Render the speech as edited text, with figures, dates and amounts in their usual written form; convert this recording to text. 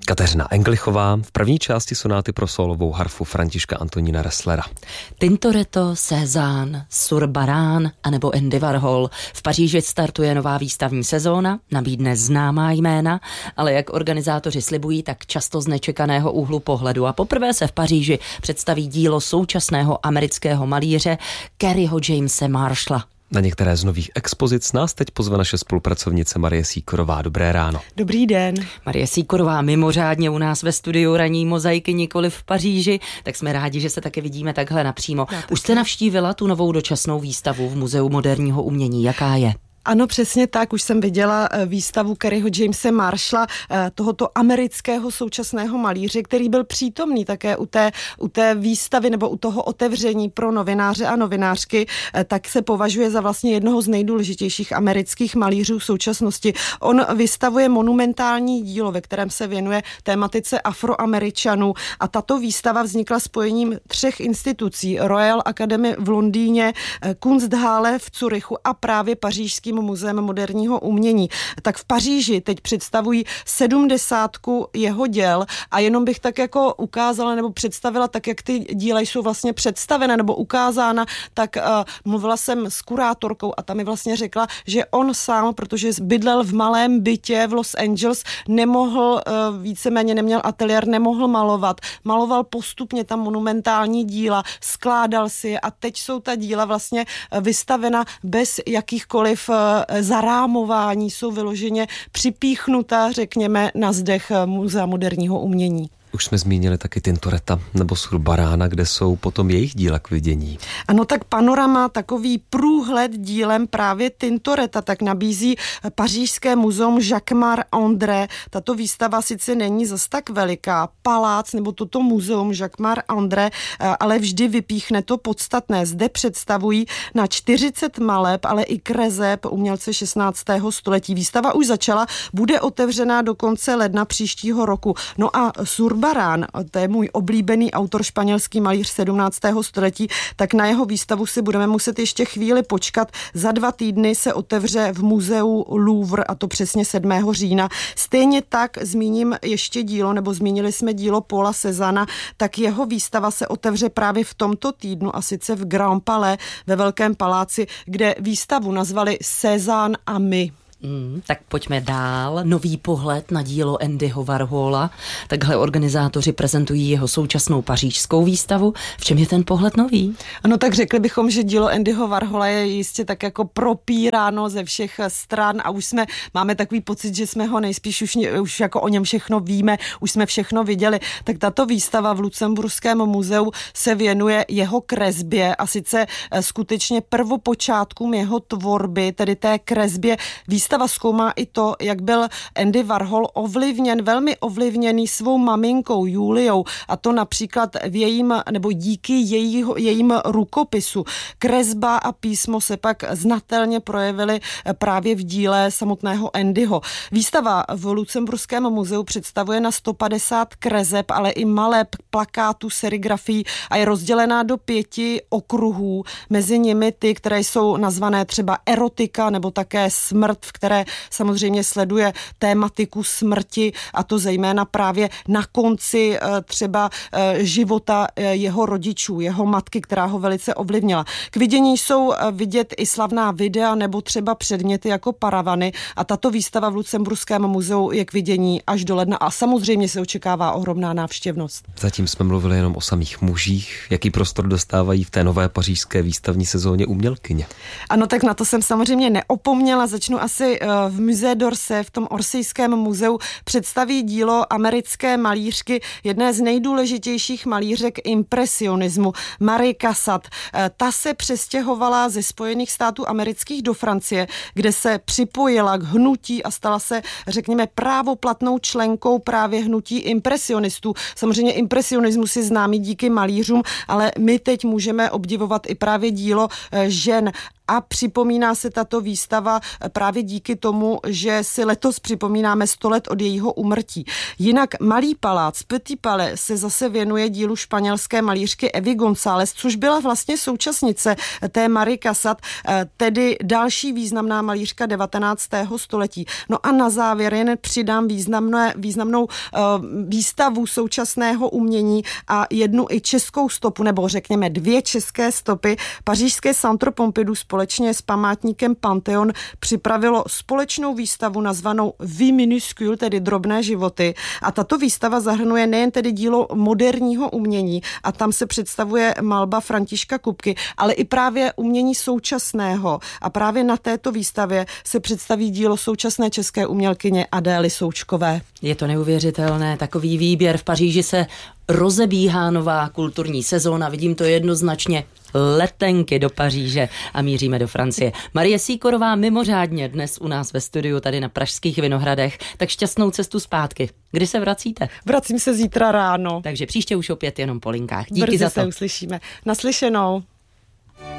Kateřina Englichová v první části sonáty pro sólovou harfu Františka Antonína Resslera. Tintoretto, Cézanne, Zurbarán anebo Andy Warhol. V Paříži startuje nová výstavní sezóna, nabídne známá jména, ale jak organizátoři slibují, tak často z nečekaného úhlu pohledu. A poprvé se v Paříži představí dílo současného amerického malíře Kerryho Jamese Marshalla. Na některé z nových expozic nás teď pozve naše spolupracovnice Marie Sýkorová. Dobré ráno. Dobrý den. Marie Sýkorová mimořádně u nás ve studiu Ranní mozaiky, nikoli v Paříži, tak jsme rádi, že se také vidíme takhle napřímo. Už jste navštívila tu novou dočasnou výstavu v Muzeu moderního umění. Jaká je? Ano, přesně tak. Už jsem viděla výstavu Kerryho Jamese Marshalla, tohoto amerického současného malíře, který byl přítomný také u té výstavy nebo u toho otevření pro novináře a novinářky, tak se považuje za vlastně jednoho z nejdůležitějších amerických malířů v současnosti. On vystavuje monumentální dílo, ve kterém se věnuje tématice Afroameričanů, a tato výstava vznikla spojením 3 institucí: Royal Academy v Londýně, Kunsthalle v Curychu a právě pařížským muzeem moderního umění. Tak v Paříži teď představují 70 jeho děl a jenom bych tak jako ukázala nebo představila tak, jak ty díla jsou vlastně představené nebo ukázána, tak mluvila jsem s kurátorkou a ta mi vlastně řekla, že on sám, protože bydlel v malém bytě v Los Angeles, nemohl, víceméně neměl ateliér, nemohl malovat. Maloval postupně tam monumentální díla, skládal si je a teď jsou ta díla vlastně vystavena bez jakýchkoliv zarámování, jsou vyloženě připíchnuta, řekněme, na zdech Muzea moderního umění. Už jsme zmínili taky Tintoretta nebo Zurbarána, kde jsou potom jejich díla k vidění. Ano, tak panorama, takový průhled dílem právě Tintoretta, tak nabízí pařížské muzeum Jacquemart André. Tato výstava sice není zas tak veliká, palác nebo toto muzeum Jacquemart André, ale vždy vypíchne to podstatné. Zde představují na 40 maleb, ale i kreseb umělce 16. století. Výstava už začala, bude otevřená do konce ledna příštího roku. No a Zurbarán, to je můj oblíbený autor, španělský malíř 17. století, tak na jeho výstavu si budeme muset ještě chvíli počkat. Za 2 týdny se otevře v muzeu Louvre, a to přesně 7. října. Stejně tak zmíním ještě dílo, nebo zmínili jsme dílo Paula Cézanna, tak jeho výstava se otevře právě v tomto týdnu, a sice v Grand Palais, ve Velkém paláci, kde výstavu nazvali Cézanne a my. Tak pojďme dál. Nový pohled na dílo Andyho Warhola. Takhle organizátoři prezentují jeho současnou pařížskou výstavu. V čem je ten pohled nový? Ano, tak řekli bychom, že dílo Andyho Warhola je jistě tak jako propíráno ze všech stran a už máme takový pocit, že jsme ho nejspíš už jako o něm všechno víme, už jsme všechno viděli. Tak tato výstava v Lucemburském muzeu se věnuje jeho kresbě, a sice skutečně prvopočátkům jeho tvorby, tedy té kresbě. Výstava zkoumá i to, jak byl Andy Warhol velmi ovlivněný svou maminkou Juliou, a to například díky jejím rukopisu. Kresba a písmo se pak znatelně projevily právě v díle samotného Andyho. Výstava v Lucemburském muzeu představuje na 150 kreseb, ale i maleb, plakátů, serigrafií a je rozdělená do 5 okruhů. Mezi nimi ty, které jsou nazvané třeba erotika nebo také smrt, v které samozřejmě sleduje tématiku smrti, a to zejména právě na konci třeba života jeho rodičů, jeho matky, která ho velice ovlivnila. K vidění jsou vidět i slavná videa nebo třeba předměty jako paravany, a tato výstava v Lucemburském muzeu je k vidění až do ledna a samozřejmě se očekává ohromná návštěvnost. Zatím jsme mluvili jenom o samých mužích. Jaký prostor dostávají v té nové pařížské výstavní sezóně umělkyně? Ano, tak na to jsem samozřejmě neopomněla. Začnu asi v Musée d'Orsay, v tom Orsayském muzeu, představí dílo americké malířky, jedné z nejdůležitějších malířek impresionismu, Marie Cassatt. Ta se přestěhovala ze Spojených států amerických do Francie, kde se připojila k hnutí a stala se, řekněme, právoplatnou členkou právě hnutí impresionistů. Samozřejmě impresionismus je známý díky malířům, ale my teď můžeme obdivovat i právě dílo žen. a připomíná se tato výstava právě díky tomu, že si letos připomínáme 100 let od jejího úmrtí. Jinak Malý palác, Petit Palais, se zase věnuje dílu španělské malířky Evy González, což byla vlastně současnice té Marie Cassatt, tedy další významná malířka 19. století. No a na závěr jen přidám významnou výstavu současného umění a jednu i českou stopu, nebo řekněme 2 české stopy. Pařížské Centre Pompidou společně s památníkem Pantheon připravilo společnou výstavu nazvanou Vie minuscule, tedy drobné životy. A tato výstava zahrnuje nejen tedy dílo moderního umění, a tam se představuje malba Františka Kupky, ale i právě umění současného. A právě na této výstavě se představí dílo současné české umělkyně Adély Součkové. Je to neuvěřitelné, takový výběr. V Paříži se rozebíhá nová kulturní sezóna, vidím to jednoznačně. Letenky do Paříže a míříme do Francie. Marie Sýkorová mimořádně dnes u nás ve studiu tady na Pražských Vinohradech, tak šťastnou cestu zpátky. Kdy se vracíte? Vracím se zítra ráno. Takže příště už opět jenom po linkách. Díky Brzy za to. se uslyšíme. Naslyšenou.